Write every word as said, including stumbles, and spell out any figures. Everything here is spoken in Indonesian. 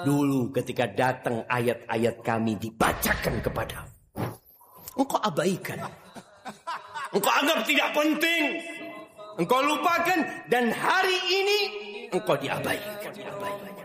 Dulu ketika datang ayat-ayat kami dibacakan kepadamu, engkau abaikan. Engkau anggap tidak penting. Engkau lupakan dan hari ini engkau diabaikan.